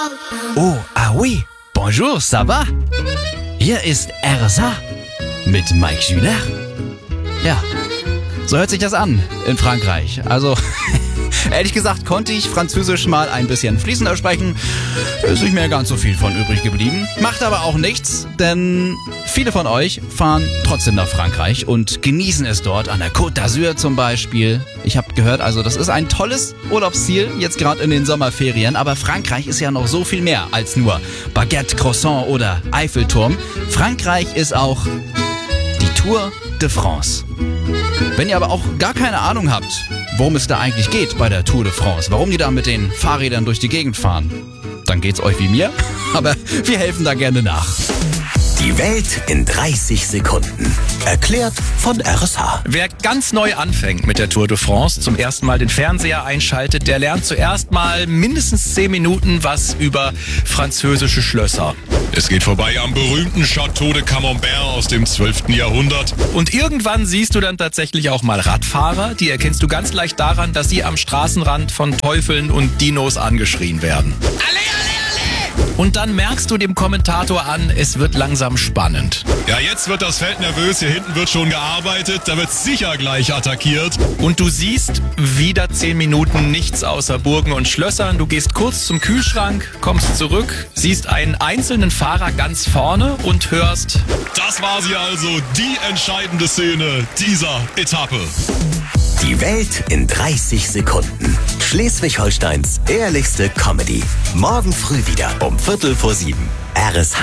Oh, ah oui. Bonjour, ça va? Hier ist RSA mit Mike Schüler. Ja, so hört sich das an in Frankreich. Also, ehrlich gesagt konnte ich Französisch mal ein bisschen fließender sprechen. Ist nicht mehr ganz so viel von übrig geblieben. Macht aber auch nichts, denn viele von euch fahren trotzdem nach Frankreich und genießen es dort an der Côte d'Azur zum Beispiel. Ich habe gehört, also das ist ein tolles Urlaubsziel, jetzt gerade in den Sommerferien. Aber Frankreich ist ja noch so viel mehr als nur Baguette, Croissant oder Eiffelturm. Frankreich ist auch die Tour de France. Wenn ihr aber auch gar keine Ahnung habt, worum es da eigentlich geht bei der Tour de France, warum die da mit den Fahrrädern durch die Gegend fahren, dann geht's euch wie mir, aber wir helfen da gerne nach. Die Welt in 30 Sekunden. Erklärt von RSH. Wer ganz neu anfängt mit der Tour de France, zum ersten Mal den Fernseher einschaltet, der lernt zuerst mal mindestens 10 Minuten was über französische Schlösser. Es geht vorbei am berühmten Château de Camembert aus dem 12. Jahrhundert. Und irgendwann siehst du dann tatsächlich auch mal Radfahrer. Die erkennst du ganz leicht daran, dass sie am Straßenrand von Teufeln und Dinos angeschrien werden. Alle, alle, alle! Und dann merkst du dem Kommentator an, es wird langsam spannend. Ja, jetzt wird das Feld nervös. Hier hinten wird schon gearbeitet. Da wird sicher gleich attackiert. Und du siehst wieder 10 Minuten nichts außer Burgen und Schlössern. Du gehst kurz zum Kühlschrank, kommst zurück, siehst einen einzelnen Fahrer ganz vorne und hörst: Das war sie also, die entscheidende Szene dieser Etappe. Die Welt in 30 Sekunden. Schleswig-Holsteins ehrlichste Comedy. Morgen früh wieder um 6:45. RSH.